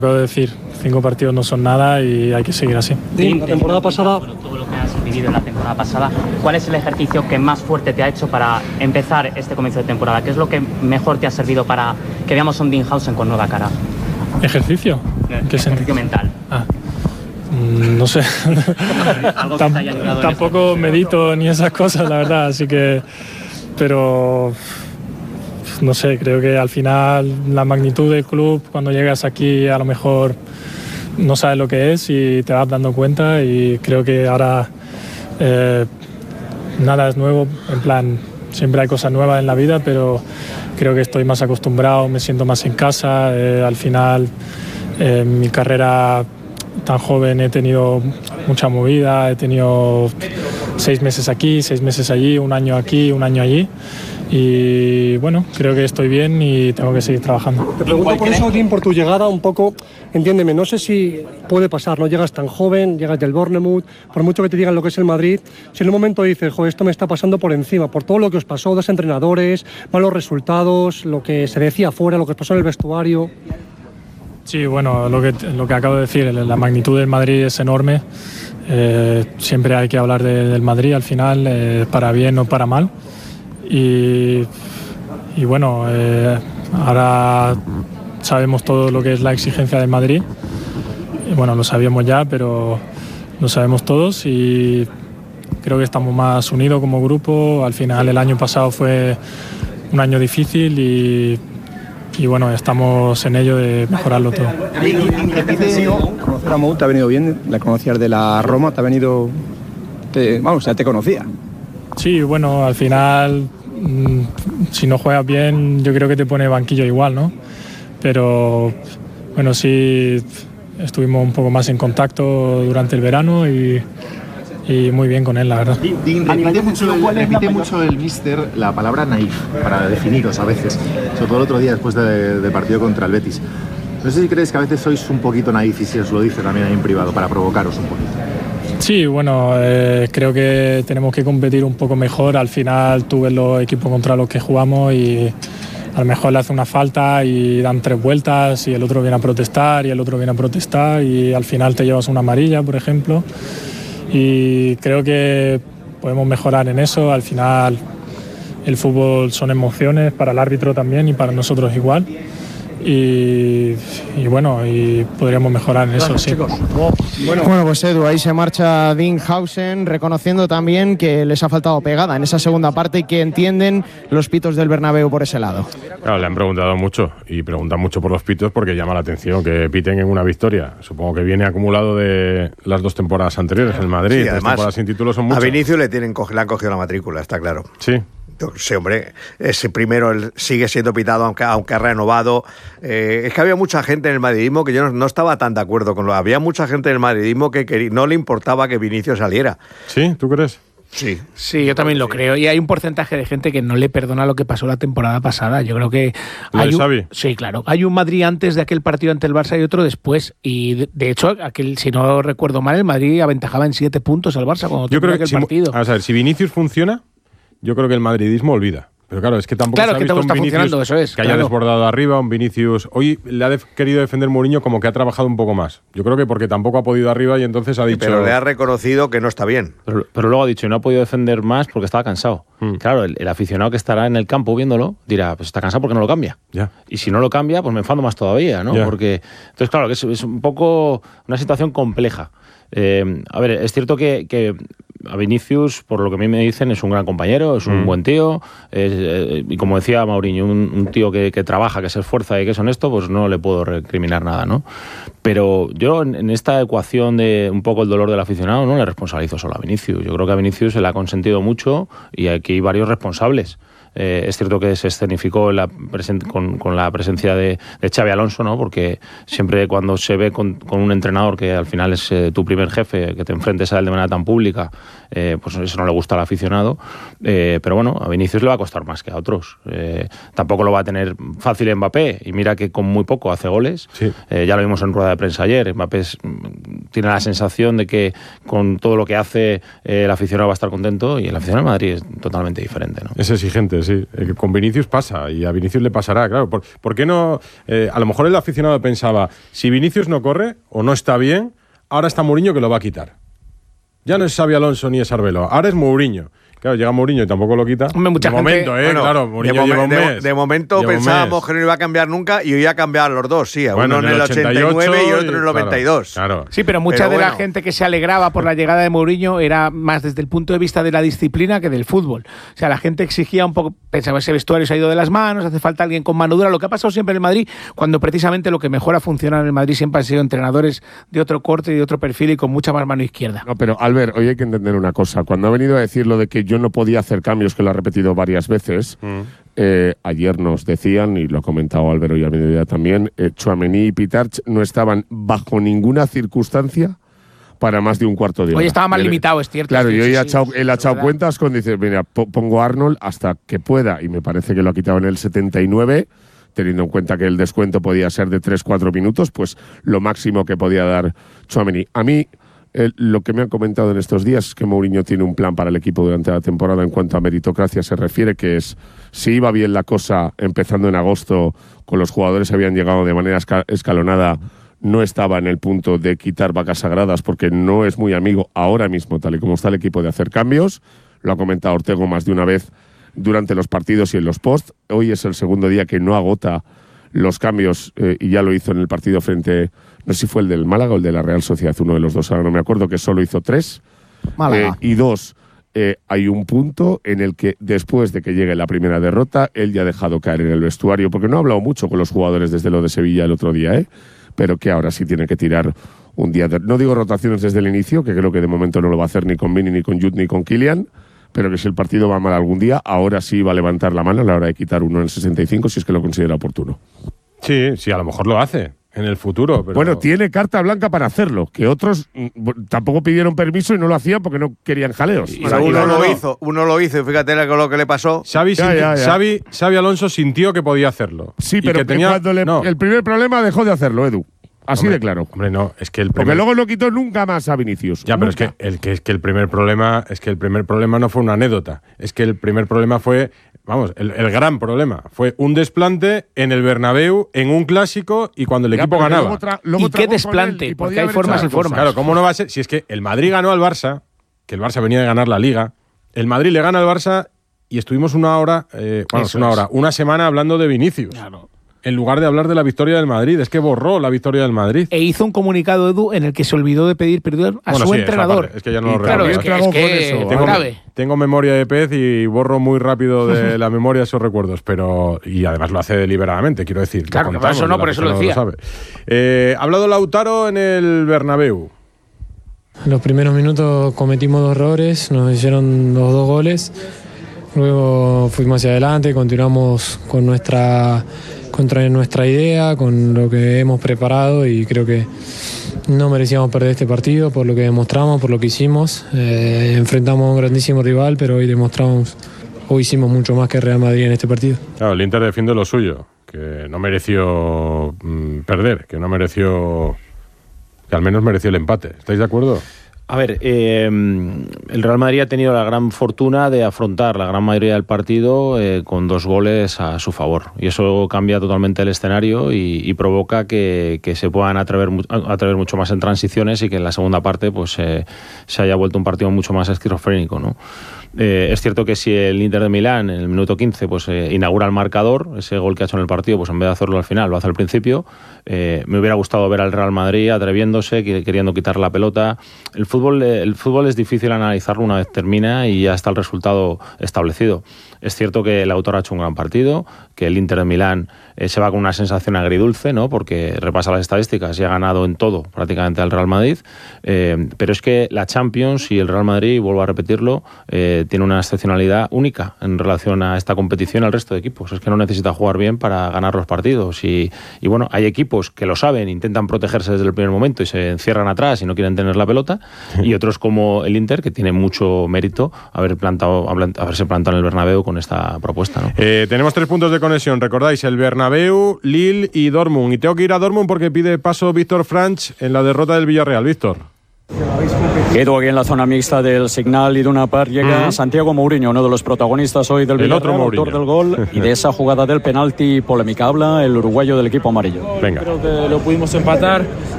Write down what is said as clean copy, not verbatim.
Puedo decir, 5 partidos no son nada y hay que seguir así. La temporada pasada, todo lo que has vivido en la temporada pasada, ¿cuál es el ejercicio que más fuerte te ha hecho para empezar este comienzo de temporada? ¿Qué es lo que mejor te ha servido para que veamos a un Dinghausen con nueva cara? ¿Ejercicio? ¿Qué ejercicio mental? No sé. Algo que te haya ayudado en Tampoco medito ni esas cosas, la verdad, así que... Pero... No sé, creo que al final la magnitud del club, cuando llegas aquí a lo mejor no sabes lo que es y te vas dando cuenta, y creo que ahora nada es nuevo, en plan, siempre hay cosas nuevas en la vida, pero creo que estoy más acostumbrado, me siento más en casa. Al final, mi carrera tan joven he tenido mucha movida, he tenido 6 meses aquí, 6 meses allí, 1 año aquí, 1 año allí. Y bueno, creo que estoy bien y tengo que seguir trabajando. Te pregunto por eso, Dean, por tu llegada un poco, entiéndeme, no sé si puede pasar, no llegas tan joven, llegas del Bournemouth, por mucho que te digan lo que es el Madrid, si en un momento dices, joder, esto me está pasando por encima, por todo lo que os pasó, 2 entrenadores, malos resultados, lo que se decía afuera, lo que os pasó en el vestuario. Sí, bueno, lo que acabo de decir, la magnitud del Madrid es enorme. Siempre hay que hablar del Madrid al final, para bien o para mal. Y bueno, ahora sabemos todo lo que es la exigencia del Madrid. Y bueno, lo sabíamos ya, pero lo sabemos todos y creo que estamos más unidos como grupo. Al final el año pasado fue un año difícil y bueno, estamos en ello de mejorarlo todo. Conocer a Mou te ha venido bien, la conocías de la Roma, te ha venido... ya te conocía. Sí, bueno, al final, si no juegas bien, yo creo que te pone banquillo igual, ¿no? Pero bueno, sí, estuvimos un poco más en contacto durante el verano y muy bien con él, la verdad. Repite mucho el míster la palabra naif para definiros a veces, sobre todo el otro día después del partido contra el Betis. No sé si crees que a veces sois un poquito naif y si os lo dice también ahí en privado para provocaros un poquito. Sí, bueno, creo que tenemos que competir un poco mejor. Al final tú ves los equipos contra los que jugamos y a lo mejor le hace una falta y dan 3 vueltas y el otro viene a protestar y el otro viene a protestar y al final te llevas una amarilla, por ejemplo. Y creo que podemos mejorar en eso. Al final el fútbol son emociones para el árbitro también y para nosotros igual. Y bueno, y podríamos mejorar en eso, sí. Bueno, pues Edu, ahí se marcha Dinghausen, reconociendo también que les ha faltado pegada en esa segunda parte y que entienden los pitos del Bernabéu por ese lado. Claro, le han preguntado mucho y preguntan mucho por los pitos porque llama la atención que piten en una victoria. Supongo que viene acumulado de las 2 temporadas anteriores en Madrid. Sí, además, 2 temporadas sin títulos son muchas. A Vinicius le han cogido la matrícula, está claro. Sí. Sí, hombre, ese primero sigue siendo pitado aunque ha renovado. Es que había mucha gente en el madridismo que yo no estaba tan de acuerdo con lo. Había mucha gente en el madridismo que no le importaba que Vinicius saliera. ¿Sí? ¿Tú crees? Sí, yo también lo creo. Y hay un porcentaje de gente que no le perdona lo que pasó la temporada pasada. Yo creo que sí, claro. Hay un Madrid antes de aquel partido ante el Barça y otro después. Y de hecho, si no recuerdo mal, el Madrid aventajaba en 7 puntos al Barça cuando tuvo aquel partido. A ver, si Vinicius funciona, yo creo que el madridismo olvida. Pero claro, es que tampoco se ha visto un Vinicius eso es, que haya desbordado arriba, un Vinicius... Hoy le ha querido defender Mourinho como que ha trabajado un poco más. Yo creo que porque tampoco ha podido arriba y entonces ha dicho... Pero le ha reconocido que no está bien. Pero luego ha dicho, no ha podido defender más porque estaba cansado. Claro, el aficionado que estará en el campo viéndolo dirá, pues está cansado porque no lo cambia. Ya. Y si no lo cambia, pues me enfado más todavía, ¿no? Ya. Porque entonces, claro, que es un poco una situación compleja. A ver, es cierto que a Vinicius, por lo que a mí me dicen, es un gran compañero, es un buen tío, y como decía Mourinho, un tío que trabaja, que se esfuerza y que es honesto, pues no le puedo recriminar nada, ¿no? Pero yo en esta ecuación de un poco el dolor del aficionado no le responsabilizo solo a Vinicius. Yo creo que a Vinicius se le ha consentido mucho y aquí hay varios responsables. Es cierto que se escenificó con la presencia de Xabi Alonso, ¿no? Porque siempre cuando se ve con un entrenador que al final es tu primer jefe, que te enfrentes a él de manera tan pública, pues eso no le gusta al aficionado. Pero bueno, a Vinicius le va a costar más que a otros. Tampoco lo va a tener fácil Mbappé, y mira que con muy poco hace goles. Sí. Ya lo vimos en rueda de prensa ayer. Mbappé tiene la sensación de que con todo lo que hace el aficionado va a estar contento, y el aficionado de Madrid es totalmente diferente, ¿no? Es exigente sí. Con Vinicius pasa, y a Vinicius le pasará, claro. ¿Por qué no? A lo mejor el aficionado pensaba, si Vinicius no corre o no está bien, ahora está Mourinho que lo va a quitar. Ya no es Xabi Alonso ni es Arbeloa, ahora es Mourinho. Claro, llega Mourinho y tampoco lo quita. Mucha de gente, momento, claro, Mourinho lleva un mes. De momento pensábamos que no iba a cambiar nunca y hoy a cambiar los dos, sí. Bueno, uno en el 89 y otro en el 92. Claro. Sí, pero mucha de la gente que se alegraba por la llegada de Mourinho era más desde el punto de vista de la disciplina que del fútbol. O sea, la gente exigía un poco, pensaba, ese vestuario se ha ido de las manos, hace falta alguien con mano dura. Lo que ha pasado siempre en el Madrid, cuando precisamente lo que mejor ha funcionado en el Madrid siempre han sido entrenadores de otro corte y de otro perfil y con mucha más mano izquierda. No, pero Albert, hoy hay que entender una cosa. Cuando ha venido a decir lo de que yo no podía hacer cambios, que lo ha repetido varias veces, ayer nos decían, y lo ha comentado Álvaro y a mediodía también, Tchouaméni y Pitarch no estaban bajo ninguna circunstancia para más de un cuarto de hora. Hoy estaba más limitado, es cierto. Claro, y hoy él ha echado verdad. cuentas con, dice, mira, pongo a Arnold hasta que pueda, y me parece que lo ha quitado en el 79, teniendo en cuenta que el descuento podía ser de 3-4 minutos, pues lo máximo que podía dar Tchouaméni. A mí, lo que me han comentado en estos días es que Mourinho tiene un plan para el equipo durante la temporada en cuanto a meritocracia se refiere, que es, si iba bien la cosa empezando en agosto, con los jugadores que habían llegado de manera escalonada, no estaba en el punto de quitar vacas sagradas porque no es muy amigo ahora mismo, tal y como está el equipo, de hacer cambios. Lo ha comentado Ortego más de una vez durante los partidos y en los posts. Hoy es el segundo día que no agota los cambios y ya lo hizo en el partido frente, no sé si fue el del Málaga o el de la Real Sociedad, uno de los dos, ahora no me acuerdo, que solo hizo 3. Málaga. Y 2, hay un punto en el que después de que llegue la primera derrota, él ya ha dejado caer en el vestuario, porque no ha hablado mucho con los jugadores desde lo de Sevilla el otro día, pero que ahora sí tiene que tirar un día. No digo rotaciones desde el inicio, que creo que de momento no lo va a hacer ni con Vini, ni con Jude, ni con Kylian, pero que si el partido va mal algún día, ahora sí va a levantar la mano a la hora de quitar uno en el 65 si es que lo considera oportuno. Sí, a lo mejor lo hace en el futuro. Pero... Bueno, tiene carta blanca para hacerlo, que otros tampoco pidieron permiso y no lo hacían porque no querían jaleos. Uno lo hizo y fíjate lo que le pasó. Xabi Alonso sintió que podía hacerlo. Sí, pero que cuando el primer problema dejó de hacerlo, Edu. Así de claro. Hombre, no, es que porque luego no quitó nunca más a Vinicius. Ya, nunca. pero es que el primer problema no fue una anécdota. Es que el primer problema fue, el gran problema fue un desplante en el Bernabéu en un clásico y cuando el equipo ganaba. ¿Y qué desplante? Porque hay formas y formas. Claro, ¿cómo no va a ser? Si es que el Madrid ganó al Barça, que el Barça venía de ganar la Liga, el Madrid le gana al Barça y estuvimos una semana hablando de Vinicius. Claro. En lugar de hablar de la victoria del Madrid, es que borró la victoria del Madrid. E hizo un comunicado, Edu, en el que se olvidó de pedir perdón a su entrenador. Es que ya no lo recuerdo. Claro, tengo memoria de pez y borro muy rápido de la memoria esos recuerdos, y además lo hace deliberadamente, quiero decir. Claro, por eso lo decía. Ha hablado Lautaro en el Bernabéu. En los primeros minutos cometimos 2 errores, nos hicieron los 2 goles. Luego fuimos hacia adelante, continuamos con nuestra idea, con lo que hemos preparado y creo que no merecíamos perder este partido por lo que demostramos, por lo que hicimos. Enfrentamos a un grandísimo rival, pero hoy hicimos mucho más que Real Madrid en este partido. Claro, el Inter defiende lo suyo, que no mereció perder, que al menos mereció el empate. ¿Estáis de acuerdo? A ver, el Real Madrid ha tenido la gran fortuna de afrontar la gran mayoría del partido con 2 goles a su favor. Y eso cambia totalmente el escenario y provoca que se puedan atrever mucho más en transiciones y que en la segunda parte pues se haya vuelto un partido mucho más esquizofrénico, ¿no? Es cierto que si el Inter de Milán en el minuto 15 pues inaugura el marcador, ese gol que ha hecho en el partido, pues en vez de hacerlo al final, lo hace al principio. Me hubiera gustado ver al Real Madrid atreviéndose, queriendo quitar la pelota. El fútbol es difícil analizarlo una vez termina y ya está el resultado establecido. Es cierto que el autor ha hecho un gran partido, que el Inter de Milán se va con una sensación agridulce, ¿no? Porque repasa las estadísticas y ha ganado en todo prácticamente al Real Madrid. Pero es que la Champions y el Real Madrid, vuelvo a repetirlo, tiene una excepcionalidad única en relación a esta competición al resto de equipos. Es que no necesita jugar bien para ganar los partidos. Y bueno, hay equipos que lo saben, intentan protegerse desde el primer momento y se encierran atrás y no quieren tener la pelota. Y otros como el Inter, que tiene mucho mérito haberse plantado en el Bernabéu con esta propuesta, ¿no? Tenemos 3 puntos de conexión. Recordáis, el Bernabéu, Lille y Dortmund. Y tengo que ir a Dortmund porque pide paso Víctor Franch en la derrota del Villarreal. Víctor. Quedo aquí en la zona mixta del Signal Iduna Park. Llega Santiago Mourinho, uno de los protagonistas hoy del Villarreal, autor del gol y de esa jugada del penalti polémica. Habla el uruguayo del equipo amarillo. Venga. Creo que lo pudimos empatar.